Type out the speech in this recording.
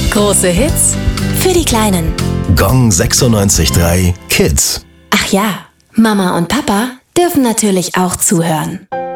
Große Hits für die Kleinen. Gong 96.3 Kids. Ach ja, Mama und Papa dürfen natürlich auch zuhören.